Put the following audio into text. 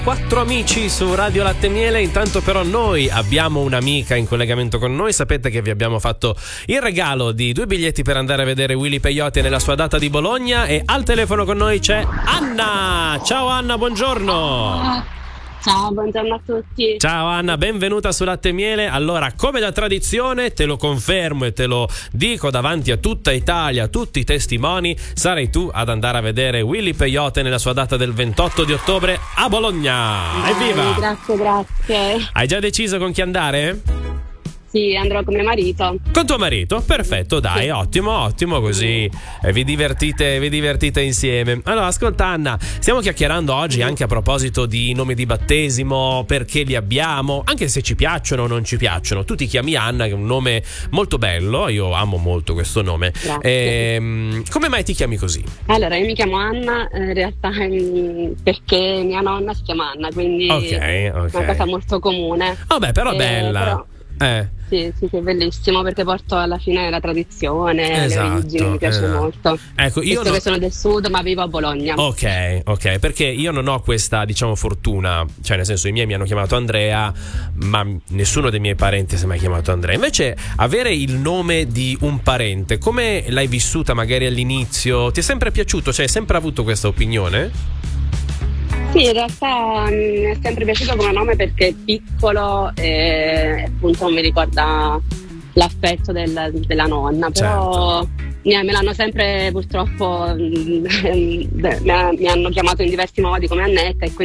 Quattro amici su Radio Latte e Miele. Intanto però noi abbiamo un'amica in collegamento con noi. Sapete che vi abbiamo fatto il regalo di 2 biglietti per andare a vedere Willy Peyote nella sua data di Bologna. E al telefono con noi c'è Anna. Ciao Anna, buongiorno. Ciao, buongiorno a tutti. Ciao Anna, benvenuta su Latte e Miele. Allora, come da tradizione, te lo confermo e te lo dico davanti a tutta Italia, a tutti i testimoni, sarai tu ad andare a vedere Willy Peyote nella sua data del 28 di ottobre a Bologna. Evviva! Grazie. Hai già deciso con chi andare? Sì, andrò con mio marito. Con tuo marito? Perfetto, dai, sì. Ottimo, così vi divertite insieme. Allora, ascolta Anna, stiamo chiacchierando oggi anche a proposito di nomi di battesimo, perché li abbiamo, anche se ci piacciono o non ci piacciono. Tu ti chiami Anna, che è un nome molto bello, io amo molto questo nome. Come mai ti chiami così? Allora, io mi chiamo Anna, in realtà perché mia nonna si chiama Anna, quindi è una cosa molto comune. Vabbè, però bella. Sì, è bellissimo perché porto alla fine la tradizione, le origini, mi piace molto. Ecco, io che sono del sud ma vivo a Bologna. Ok, perché io non ho questa, diciamo, fortuna, cioè nel senso i miei mi hanno chiamato Andrea, ma nessuno dei miei parenti si è mai chiamato Andrea. Invece avere il nome di un parente, come l'hai vissuta magari all'inizio? Ti è sempre piaciuto? Cioè hai sempre avuto questa opinione? Sì, in realtà mi è sempre piaciuto come nome perché è piccolo e appunto mi ricorda l'affetto della nonna, però me l'hanno sempre purtroppo mi hanno chiamato in diversi modi come Annetta e quindi